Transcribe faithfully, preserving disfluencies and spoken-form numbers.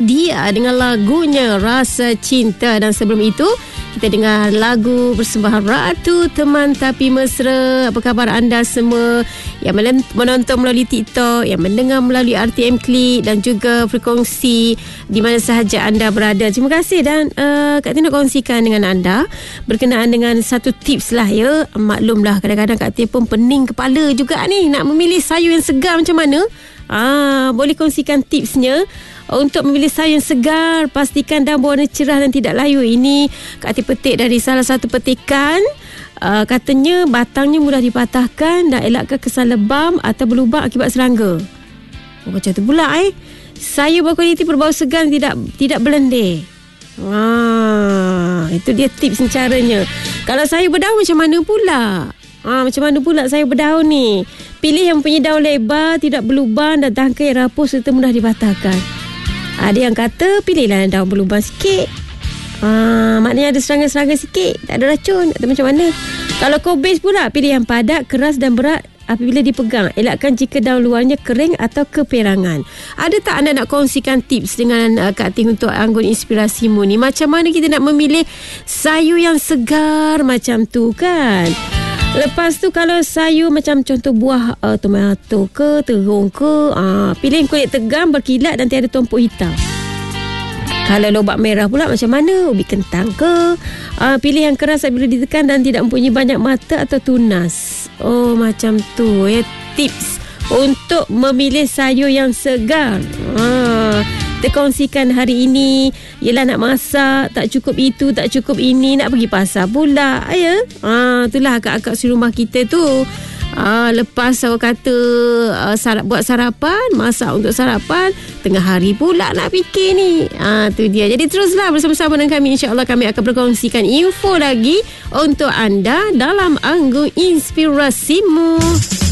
Dia dengan lagunya Rasa Cinta. Dan sebelum itu kita dengar lagu persembahan Ratu Teman Tapi Mesra. Apa khabar anda semua yang menonton melalui TikTok, yang mendengar melalui R T M Klik dan juga frekuensi di mana sahaja anda berada. Terima kasih. Dan uh, Kak Tia nak kongsikan dengan anda berkenaan dengan satu tips lah ya. Maklumlah kadang-kadang Kak Tia pun pening kepala juga ni nak memilih sayur yang segar macam mana. Ah, boleh kongsikan tipsnya untuk memilih sayur yang segar. Pastikan daun berwarna cerah dan tidak layu. Ini Kak Tia petik dari salah satu petikan. Uh, katanya batangnya mudah dipatahkan dan elakkan kesan lebam atau berlubang akibat serangga. Oh, macam tu pula eh. Sayur berkualiti berbau segar tidak tidak berlendir. Ah, itu dia tips caranya. Kalau sayur berdaun macam mana pula? Ah, macam mana pula sayur berdaun ni? Pilih yang punya daun lebar, tidak berlubang dan tangkai rapuh serta mudah dipatahkan. Ada yang kata pilihlah yang daun berlubang sikit. Ah, maknanya ada serangga-serangga sikit, tak ada racun atau macam mana. Kalau kobis pula, pilih yang padat, keras dan berat apabila dipegang. Elakkan jika daun luarnya kering atau keperangan. Ada tak anda nak kongsikan tips dengan uh, Kak Tia untuk anggun inspirasimu ni? Macam mana kita nak memilih sayur yang segar macam tu kan? Lepas tu kalau sayur macam contoh buah uh, tomato ke, terung ke, uh, pilih kulit tegang, berkilat dan tiada tumpuk hitam. Kalau lobak merah pula macam mana? Ubi kentang ke? Uh, pilih yang keras apabila ditekan dan tidak mempunyai banyak mata atau tunas. Oh, macam tu ya, tips untuk memilih sayur yang segar. Uh, kita kongsikan hari ini ialah nak masak, tak cukup itu, tak cukup ini, nak pergi pasar pula ya. Ah, itulah akak-akak si rumah kita tu. Ah, lepas orang kata uh, sarap, buat sarapan, masak untuk sarapan, tengah hari pula nak fikir ni. Ah, tu dia. Jadi teruslah bersama-sama dengan kami. InsyaAllah kami akan berkongsikan info lagi untuk anda dalam Anggun Inspirasimu.